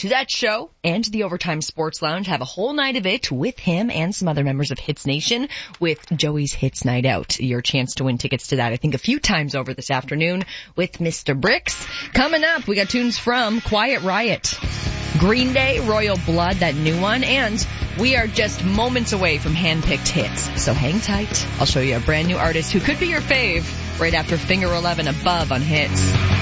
to that show and the Overtime Sports Lounge. Have a whole night of it with him and some other members of Hits Nation with Joey's Hits Night Out. Your chance to win tickets to that, I think, a few times over this afternoon with Mr. Bricks. Coming up, we got tunes from Quiet Riot, Green Day, Royal Blood, that new one, and we are just moments away from hand-picked hits. So hang tight. I'll show you a brand new artist who could be your fave right after Finger 11 above on Hits.